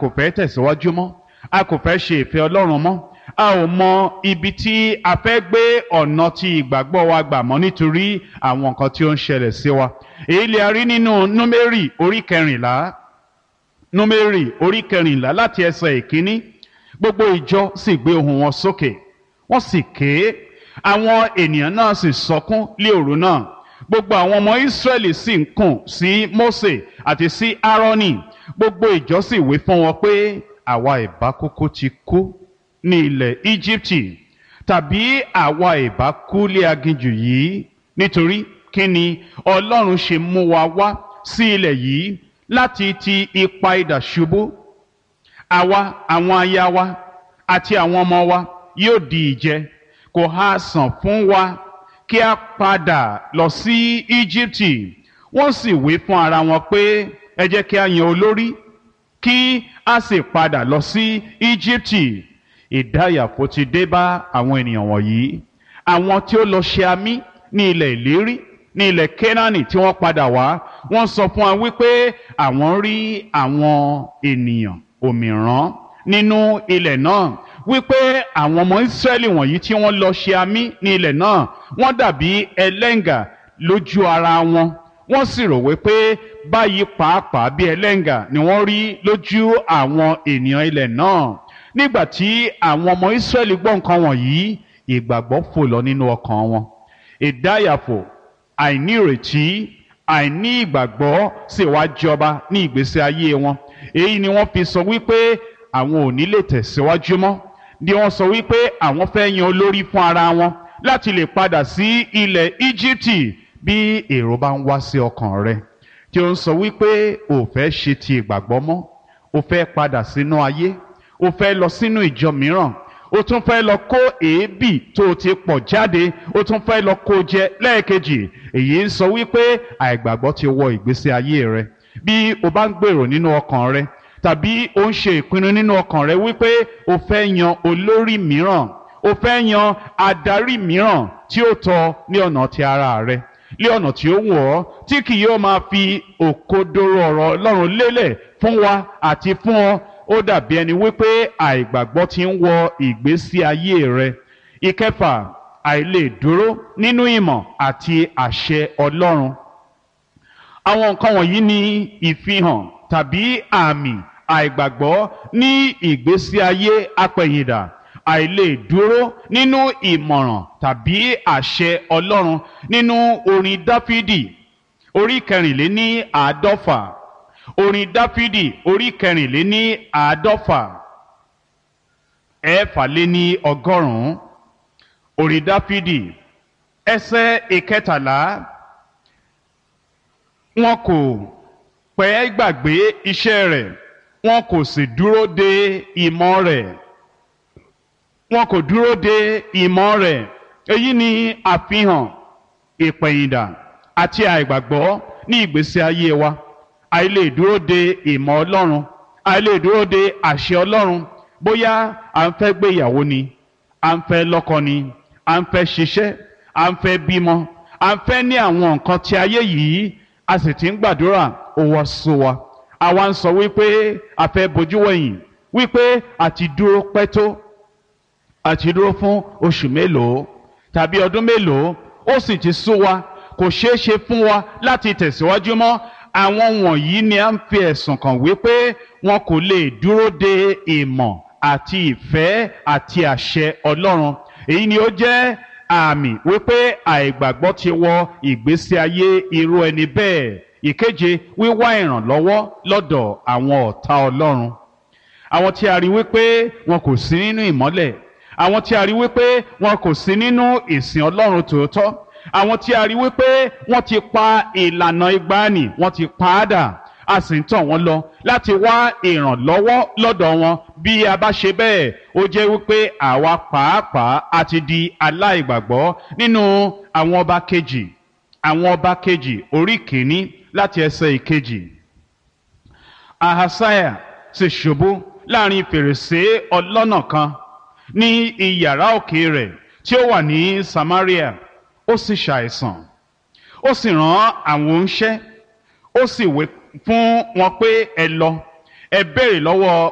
kò fẹ́ tẹ̀síwájú mọ́, a kò fẹ́ ṣe ìfẹ́ Ọlọ́run mọ́, a ò mọ ibi tí a fẹ́ gbé ọ̀nà tí ìgbàgbọ́ wa gbà mọ́ nítorí àwọn nǹkan tí ó ń ṣẹlẹ̀ sí wa. Èyí lè a rí nínú Númérì orí kẹrìnlá, Númérì orí kẹrìnlá láti ẹsẹ̀ ìkíní. Gbogbo ìjọ sì gbé ohùn wọn sókè, wọ́n sì ké, àwọn ènìyàn náà sì sọkún lé òru náà. Gbogbo àwọn ọmọ Ísírẹ́lì sì ń kùn sí Mósè àti sí Árónì. Gbogbo ìjọ sì wí fún wọn pé àwa ìbá kúkú ti kú ní ilẹ̀ Íjíbítì, tàbí àwa ìbá kú lé aginjù yìí. Nítorí kí ni Ọlọ́run ṣe mú wa wá sí ilẹ̀ yìí láti ti ipa idà ṣubú? Àwa, àwọn aya wa àti àwọn ọmọ wa yóò di ìjẹ. Kò ha sàn fún wa kí a padà lọ sí Íjíbítì? Wọ́n sì wí fún ara wọn pé ẹ jẹ́ kí a yan olórí kí a sì padà lọ sí Íjíbítì. Ìdáyàfò ti dé bá àwọn ènìyàn wọ̀nyí, àwọn tí ó lọ ṣe amí ní ilẹ̀ ìlérí ní ilẹ̀ Kénáánì tí wọ́n padà wá. Wọ́n sọ fún wa wípé àwọn rí àwọn ènìyàn òmìrán nínú ilẹ̀ náà, wípé àwọn ọmọ Ísírẹ́lì wọ̀nyí tí wọ́n lọ ṣe amí ní ilẹ̀ náà wọ́n dàbí ẹlẹ́ngà lójú ara wọn. Wọ́n sì rò wípé báyìí pàápàá bí ẹlẹ́ngà ni wọ́n rí lójú àwọn ènìyàn ilẹ̀ náà. Nígbà tí àwọn ọmọ Ísírẹ́lì gbọ́ nǹkan wọ̀nyí, ìgbàgbọ́ fò lọ nínú ọkàn wọn. Ìdáyàfò, àìnírètí, àìní ìgbàgbọ́ sì wá jọba ní ìgbésí ayé wọn. Èyí ni wọ́n fi sọ wípé àwọn ò ní lè tẹ̀síwájú mọ́, ni wọ́n sọ wípé àwọn fẹ́ yan olórí fún ara wọn láti lè padà sí ilẹ̀ Íjíbítì. Bí èrò bá ń wá sí ọkàn rẹ tí ó ń sọ wípé ò fẹ́ ṣe ti ìgbàgbọ́ mọ́, ò fẹ́ padà sínú ayé, ò fẹ́ lọ sínú ìjọ mìíràn, ó tún fẹ́ lọ kó èébì tó ti pọ̀ jáde, ó tún fẹ́ lọ kó jẹ lẹ́ẹ̀kejì. Èyí ń sọ wípé àìgbàgbọ́ ti wọ ìgbésí ayé rẹ. Bí o bá ń gbèrò nínú ọkàn rẹ, tàbí o ń ṣe ìpinnu nínú ọkàn rẹ wípé o fẹ́ yan olórí mìíràn, o fẹ́ yan adarí mìíràn tí ó tọ́ ní ọ̀nà ti ara rẹ, ní ọ̀nà tí ó wù ọ́, tí kì yóò máa fi òkodoro ọ̀rọ̀ Ọlọ́run lélẹ̀ fún wa àti fún ọ, ó dàbí ẹni wípé àìgbàgbọ́ ti ń wọ ìgbésí ayé rẹ. Ìkẹfà, àìlè dúró nínú ìmọ̀ àti àṣẹ Ọlọ́run. Àwọn nǹkan wọ̀nyí ni ìfihàn tàbí àmì àìgbàgbọ́ ní ìgbésí ayé apẹ̀yìndà. Àìlè dúró nínú ìmọ̀ràn tàbí àṣẹ Ọlọ́run. Nínú orin Dáfídì orí kẹrìnléní àádọ́fà, orin Dáfídì orí kẹrìnléní àádọ́fà, ẹ̀fàléní ọgọ́rùn-ún, orin Dáfídì ẹsẹ̀ ìkẹtàlá. Wọn kò pẹ́ gbàgbé iṣẹ́ rẹ̀, wọn kò sì dúró de ìmọ̀ rẹ̀. Wọn kò dúró de ìmọ̀ rẹ̀. Èyí ni àfihàn ìpẹ̀yìndà àti àìgbàgbọ́ ní ìgbésí ayé wa. Àìlè dúró de ìmọ̀ Ọlọ́run, àìlè dúró de àṣẹ Ọlọ́run. Bóyá à ń fẹ́ gbéyàwó ni, à ń fẹ́ lọ́kọ ni, à ń fẹ́ ṣiṣẹ́, à ń fẹ́ bímọ, à ń fẹ́ ní àwọn nǹkan tí ayé yìí, a sì ti ń gbàdúrà, ó wá sú wa. Àwa ń sọ wípé a fẹ́ bojú wẹ̀yìn, wípé àti dúró pẹ́ tó, àti dúró fún oṣù mélòó tàbí ọdún mélòó, ó sì ti sú wa, kò ṣeé ṣe fún wa láti tẹ̀síwájú mọ́. Àwọn wọ̀nyí ni a ń fi ẹ̀sùn kàn wípé wọn kò lè dúró de ìmọ̀ àti ìfẹ́ àti àṣẹ Ọlọ́run. Èyí ni ó jẹ́ àmì wípé àìgbàgbọ́ ti wọ ìgbésí ayé irú ẹni bẹ́ẹ̀. Ìkeje, wíwá ìrànlọ́wọ́ lọ́dọ̀ àwọn ọ̀tá Ọlọ́run. Àwọn tí a rí wípé wọn kò sí nínú ìmọ́lẹ̀, àwọn tí a rí wípé wọn kò sí nínú ìsìn Ọlọ́run tòótọ́, àwọn tí a rí wípé wọ́n ti pa ìlànà ìgbàanì, wọ́n ti pa á dà, a sì ń tàn wọ́n lọ láti wá ìrànlọ́wọ́ lọ́dọ̀ wọn. Bí a bá ṣe bẹ́ẹ̀, ó jẹ́ wípé àwa pàápàá a ti di aláìgbàgbọ́. Nínú àwọn ọba kejì orí kìíní láti ẹsẹ̀ ìkejì. Ahasiah sì ṣubú láàrin fèrèsé ọlọ́nà kan ní iyàrá òkè rẹ̀ tí ó wà ní Samaria. Ó sì ṣàìsàn, ó sì rán àwọn oníṣẹ́, ó sì wí fún wọn pé ẹ lọ, ẹ béèrè lọ́wọ́